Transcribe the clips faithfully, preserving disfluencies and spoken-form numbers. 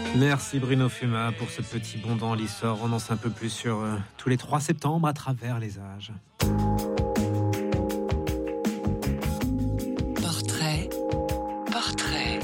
Merci Bruno Fuma pour ce petit bond dans l'histoire. On en sait un peu plus sur euh, tous les trois septembre à travers les âges. Portrait, portrait.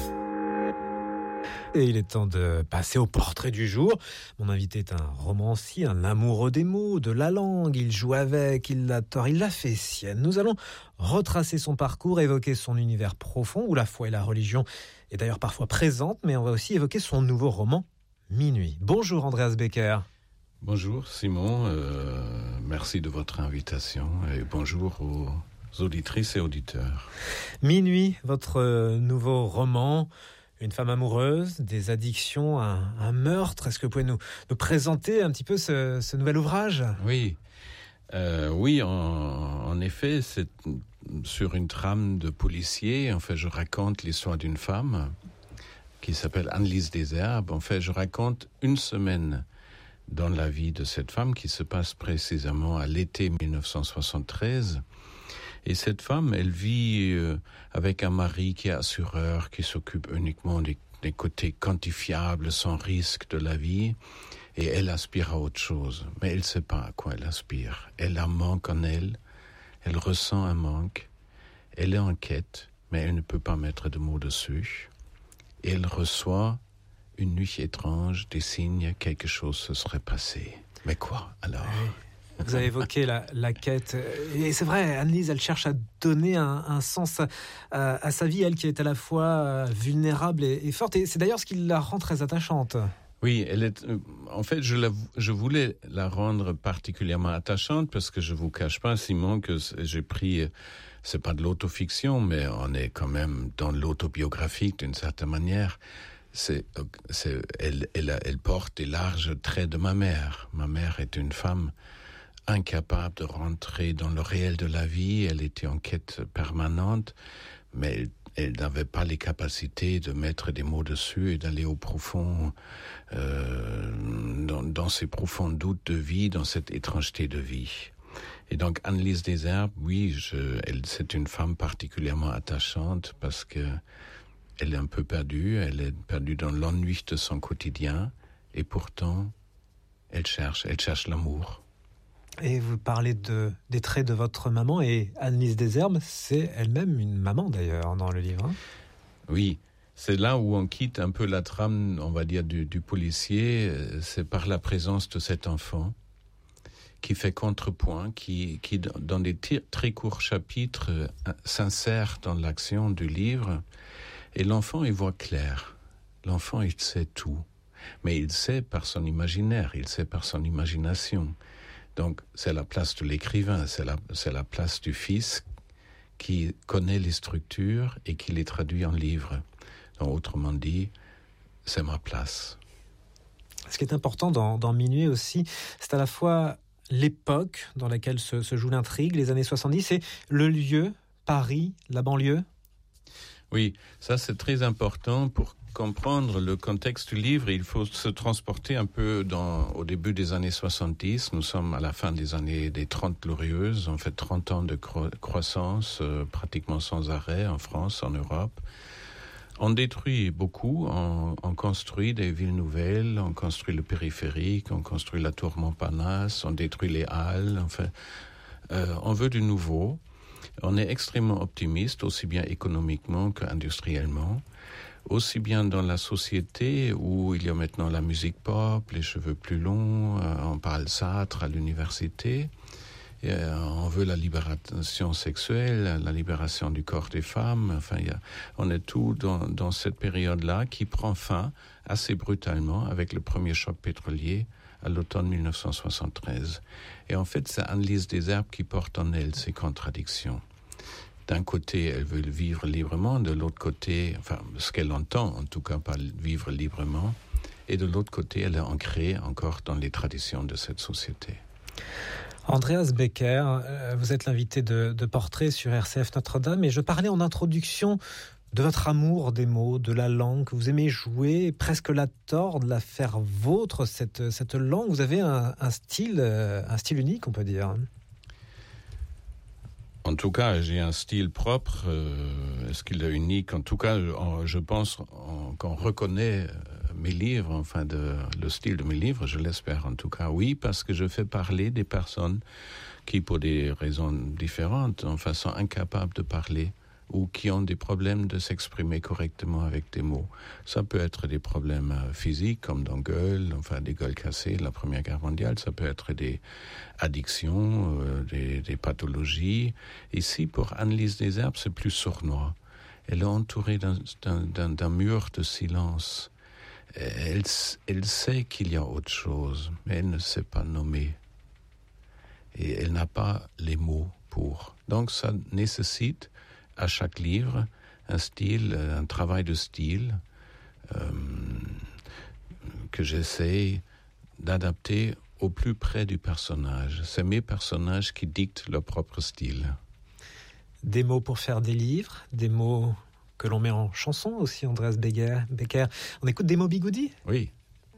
Et il est temps de passer au portrait du jour. Mon invité est un romancier, un amoureux des mots, de la langue. Il joue avec, il la tord, il la fait sienne. Nous allons retracer son parcours, évoquer son univers profond où la foi et la religion est d'ailleurs parfois présente, mais on va aussi évoquer son nouveau roman, Minuit. Bonjour Andreas Becker. Bonjour Simon, euh, merci de votre invitation et bonjour aux auditrices et auditeurs. Minuit, votre nouveau roman, une femme amoureuse, des addictions, un, un meurtre. Est-ce que vous pouvez nous, nous présenter un petit peu ce, ce nouvel ouvrage ? Oui, euh, oui, en, en effet, c'est sur une trame de policier. En fait, je raconte l'histoire d'une femme qui s'appelle Anne-Lise Desherbes. En fait, je raconte une semaine dans la vie de cette femme qui se passe précisément à l'été dix-neuf cent soixante-treize. Et cette femme, elle vit euh, avec un mari qui est assureur, qui s'occupe uniquement des, des côtés quantifiables, sans risque de la vie. Et elle aspire à autre chose. Mais elle ne sait pas à quoi elle aspire. Elle a un manque en elle. Elle ressent un manque. Elle est en quête, mais elle ne peut pas mettre de mots dessus. Et elle reçoit une nuit étrange, des signes, quelque chose se serait passé. Mais quoi alors ? Vous avez évoqué la, la quête. Et c'est vrai, Anne-Lise, elle cherche à donner un, un sens à, à, à sa vie, elle qui est à la fois vulnérable et, et forte. Et c'est d'ailleurs ce qui la rend très attachante. Oui, elle est. En fait, je, la, je voulais la rendre particulièrement attachante parce que je vous cache pas, Simon, que j'ai pris. C'est pas de l'autofiction, mais on est quand même dans l'autobiographique d'une certaine manière. C'est, c'est, elle, elle, elle porte des larges traits de ma mère. Ma mère est une femme incapable de rentrer dans le réel de la vie. Elle était en quête permanente, mais elle, elle n'avait pas les capacités de mettre des mots dessus et d'aller au profond, euh, dans, dans ces profonds doutes de vie, dans cette étrangeté de vie. Et donc Anne-Lise Desherbes, oui, je, elle, c'est une femme particulièrement attachante parce que elle est un peu perdue, elle est perdue dans l'ennui de son quotidien et pourtant elle cherche, elle cherche l'amour. Et vous parlez de, des traits de votre maman, et Anne-Lise Desherbes, c'est elle-même une maman d'ailleurs dans le livre. Hein. Oui, c'est là où on quitte un peu la trame, on va dire, du, du policier, c'est par la présence de cet enfant qui fait contrepoint, qui, qui dans des t- très courts chapitres euh, s'insère dans l'action du livre, et l'enfant il voit clair, l'enfant il sait tout, mais il sait par son imaginaire, il sait par son imagination. Donc, c'est la place de l'écrivain, c'est la, c'est la place du fils qui connaît les structures et qui les traduit en livres. Donc, autrement dit, c'est ma place. Ce qui est important dans, dans Minuit aussi, c'est à la fois l'époque dans laquelle se, se joue l'intrigue, les années soixante-dix, et le lieu, Paris, la banlieue. Oui, ça c'est très important pour comprendre le contexte du livre. Il faut se transporter un peu dans, au début des années soixante-dix. Nous sommes à la fin des années des trente glorieuses. On fait trente ans de cro- croissance euh, pratiquement sans arrêt en France, en Europe. On détruit beaucoup, on, on construit des villes nouvelles, on construit le périphérique, on construit la tour Montparnasse, on détruit les halles. Enfin, euh, on veut du nouveau. On est extrêmement optimiste, aussi bien économiquement qu'industriellement. Aussi bien dans la société où il y a maintenant la musique pop, les cheveux plus longs, euh, on parle Sartre à l'université, et, euh, on veut la libération sexuelle, la libération du corps des femmes, enfin il y a, on est tout dans, dans cette période-là qui prend fin assez brutalement avec le premier choc pétrolier à l'automne dix-neuf cent soixante-treize. Et en fait c'est Anne-Lise Desherbes qui porte en elle ces contradictions. D'un côté, elle veut vivre librement, de l'autre côté, enfin, ce qu'elle entend, en tout cas, par vivre librement, et de l'autre côté, elle est ancrée encore dans les traditions de cette société. Andreas Becker, vous êtes l'invité de, de Portrait sur R C F Notre-Dame, et je parlais en introduction de votre amour des mots, de la langue, que vous aimez jouer, presque la tordre, la faire vôtre, cette, cette langue. Vous avez un, un style, un style unique, on peut dire. En tout cas, j'ai un style propre. Euh, est-ce qu'il est unique ? En tout cas, je pense qu'on reconnaît mes livres, enfin de, le style de mes livres, je l'espère en tout cas, oui, parce que je fais parler des personnes qui, pour des raisons différentes, enfin, sont incapables de parler ou qui ont des problèmes de s'exprimer correctement avec des mots. Ça peut être des problèmes physiques, comme dans Gueule, enfin des gueules cassées, la Première Guerre mondiale, ça peut être des addictions, euh, des, des pathologies. Ici, pour Anneliese Desherbes, c'est plus sournois. Elle est entourée d'un, d'un, d'un, d'un mur de silence. Elle, elle sait qu'il y a autre chose, mais elle ne sait pas nommer. Et elle n'a pas les mots pour. Donc ça nécessite à chaque livre un style, un travail de style euh, que j'essaie d'adapter au plus près du personnage. C'est mes personnages qui dictent leur propre style. Des mots pour faire des livres, des mots que l'on met en chanson aussi, Andreas Becker. Becker. On écoute des mots bigoudis ? Oui.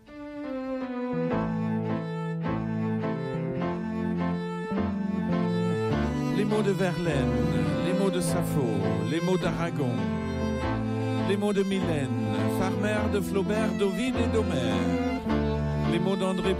Les mots de Verlaine, les mots de Sappho, les mots d'Aragon, les mots de Mylène, Farmer, de Flaubert, d'Ovide et d'Homère, les mots d'André